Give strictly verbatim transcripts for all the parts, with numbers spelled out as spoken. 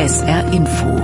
S R Info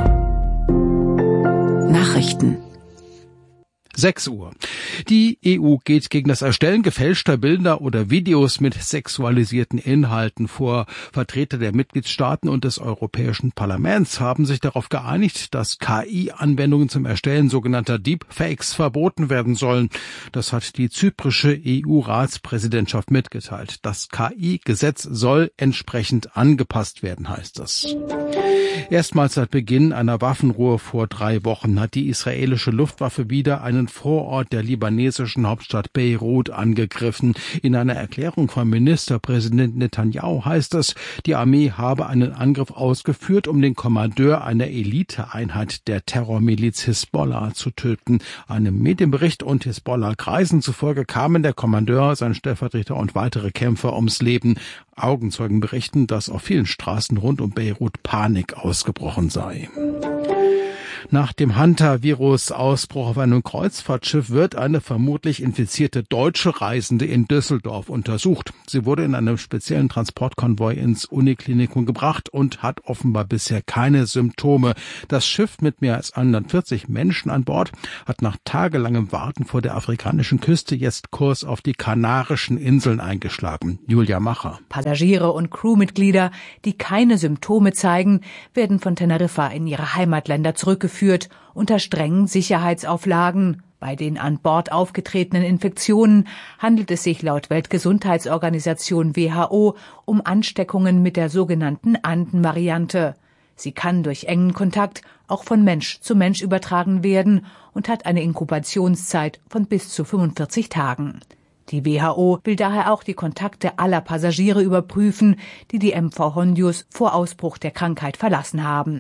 Nachrichten. sechs Uhr. Die E U geht gegen das Erstellen gefälschter Bilder oder Videos mit sexualisierten Inhalten vor. Vertreter der Mitgliedstaaten und des Europäischen Parlaments haben sich darauf geeinigt, dass K I-Anwendungen zum Erstellen sogenannter Deepfakes verboten werden sollen. Das hat die zyprische E U-Ratspräsidentschaft mitgeteilt. Das K I-Gesetz soll entsprechend angepasst werden, heißt es. Erstmals seit Beginn einer Waffenruhe vor drei Wochen hat die israelische Luftwaffe wieder einen Vorort der libanesischen Hauptstadt Beirut angegriffen. In einer Erklärung von Ministerpräsident Netanyahu heißt es, die Armee habe einen Angriff ausgeführt, um den Kommandeur einer Eliteeinheit der Terrormiliz Hisbollah zu töten. Einem Medienbericht und Hisbollah-Kreisen zufolge kamen der Kommandeur, sein Stellvertreter und weitere Kämpfer ums Leben. Augenzeugen berichten, dass auf vielen Straßen rund um Beirut Panik ausgebrochen sei. Nach dem Hantavirus-Ausbruch auf einem Kreuzfahrtschiff wird eine vermutlich infizierte deutsche Reisende in Düsseldorf untersucht. Sie wurde in einem speziellen Transportkonvoi ins Uniklinikum gebracht und hat offenbar bisher keine Symptome. Das Schiff mit mehr als hundertvierzig Menschen an Bord hat nach tagelangem Warten vor der afrikanischen Küste jetzt Kurs auf die Kanarischen Inseln eingeschlagen. Julia Macher. Passagiere und Crewmitglieder, die keine Symptome zeigen, werden von Teneriffa in ihre Heimatländer zurückgeführt. Unter strengen Sicherheitsauflagen. Bei den an Bord aufgetretenen Infektionen handelt es sich laut Weltgesundheitsorganisation W H O um Ansteckungen mit der sogenannten Anden-Variante. Sie kann durch engen Kontakt auch von Mensch zu Mensch übertragen werden und hat eine Inkubationszeit von bis zu fünfundvierzig Tagen. Die W H O will daher auch die Kontakte aller Passagiere überprüfen, die die M V Hondius vor Ausbruch der Krankheit verlassen haben.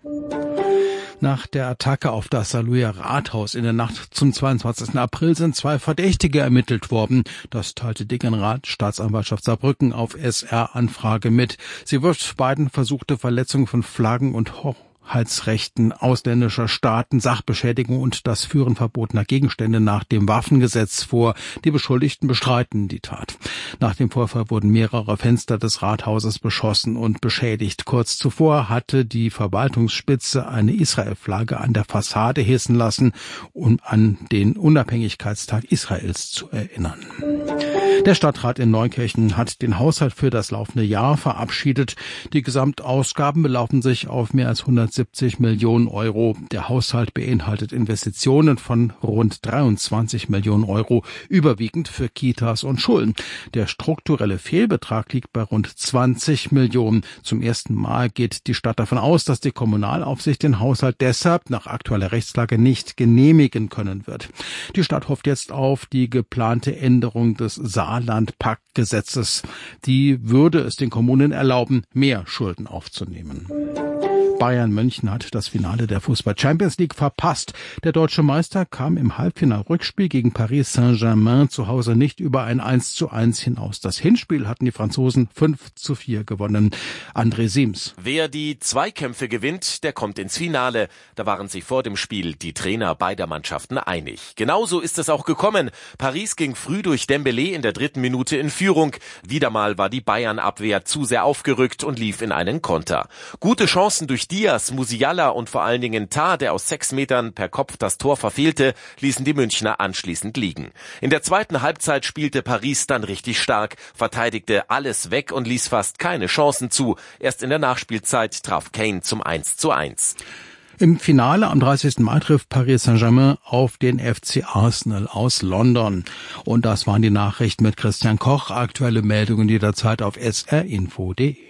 Nach der Attacke auf das Saarlouier Rathaus in der Nacht zum zweiundzwanzigsten April sind zwei Verdächtige ermittelt worden. Das teilte die Generalstaatsanwaltschaft Saarbrücken auf S R-Anfrage mit. Sie wirft beiden versuchte Verletzungen von Flaggen und Hoheitsrechten ausländischer Staaten, Sachbeschädigung und das Führen verbotener Gegenstände nach dem Waffengesetz vor. Die Beschuldigten bestreiten die Tat. Nach dem Vorfall wurden mehrere Fenster des Rathauses beschossen und beschädigt. Kurz zuvor hatte die Verwaltungsspitze eine Israel-Flagge an der Fassade hissen lassen, um an den Unabhängigkeitstag Israels zu erinnern. Der Stadtrat in Neukirchen hat den Haushalt für das laufende Jahr verabschiedet. Die Gesamtausgaben belaufen sich auf mehr als hundertsiebzig Millionen Euro. Der Haushalt beinhaltet Investitionen von rund dreiundzwanzig Millionen Euro, überwiegend für Kitas und Schulen. Der strukturelle Fehlbetrag liegt bei rund zwanzig Millionen. Zum ersten Mal geht die Stadt davon aus, dass die Kommunalaufsicht den Haushalt deshalb nach aktueller Rechtslage nicht genehmigen können wird. Die Stadt hofft jetzt auf die geplante Änderung des Saarland-Pakt-Gesetzes. Die würde es den Kommunen erlauben, mehr Schulden aufzunehmen. Bayern München hat das Finale der Fußball-Champions League verpasst. Der deutsche Meister kam im Halbfinal-Rückspiel gegen Paris Saint-Germain zu Hause nicht über ein eins zu eins hinaus. Das Hinspiel hatten die Franzosen fünf zu vier gewonnen. André Siems. Wer die Zweikämpfe gewinnt, der kommt ins Finale. Da waren sich vor dem Spiel die Trainer beider Mannschaften einig. Genauso ist es auch gekommen. Paris ging früh durch Dembélé in der dritten Minute in Führung. Wieder mal war die Bayern-Abwehr zu sehr aufgerückt und lief in einen Konter. Gute Chancen durch Diaz, Musiala und vor allen Dingen Tah, der aus sechs Metern per Kopf das Tor verfehlte, ließen die Münchner anschließend liegen. In der zweiten Halbzeit spielte Paris dann richtig stark, verteidigte alles weg und ließ fast keine Chancen zu. Erst in der Nachspielzeit traf Kane zum eins zu eins. Im Finale am dreißigsten Mai trifft Paris Saint-Germain auf den F C Arsenal aus London. Und das waren die Nachrichten mit Christian Koch. Aktuelle Meldungen jederzeit auf s r info punkt d e.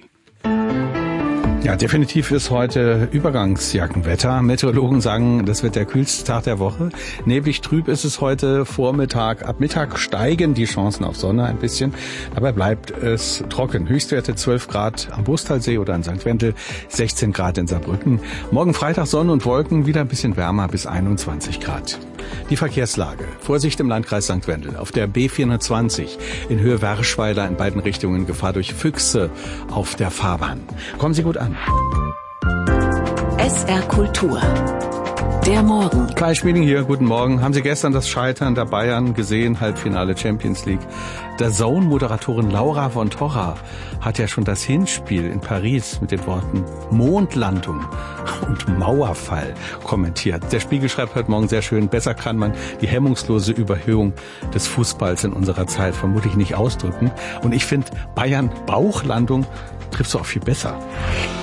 Ja, definitiv ist heute Übergangsjackenwetter. Meteorologen sagen, das wird der kühlste Tag der Woche. Neblig trüb ist es heute Vormittag. Ab Mittag steigen die Chancen auf Sonne ein bisschen. Dabei bleibt es trocken. Höchstwerte zwölf Grad am Brusttalsee oder in Sankt Wendel, sechzehn Grad in Saarbrücken. Morgen Freitag Sonne und Wolken, wieder ein bisschen wärmer bis einundzwanzig Grad. Die Verkehrslage. Vorsicht im Landkreis Sankt Wendel. Auf der B vierhundertzwanzig in Höhe Werschweiler in beiden Richtungen Gefahr durch Füchse auf der Fahrbahn. Kommen Sie gut an. S R Kultur. Der Morgen. Kai Schmieding hier, guten Morgen. Haben Sie gestern das Scheitern der Bayern gesehen, Halbfinale Champions League? Der Zone-Moderatorin Laura von Torra hat ja schon das Hinspiel in Paris mit den Worten Mondlandung und Mauerfall kommentiert. Der Spiegel schreibt heute Morgen sehr schön, besser kann man die hemmungslose Überhöhung des Fußballs in unserer Zeit vermutlich nicht ausdrücken. Und ich finde, Bayern Bauchlandung trifft so auch viel besser.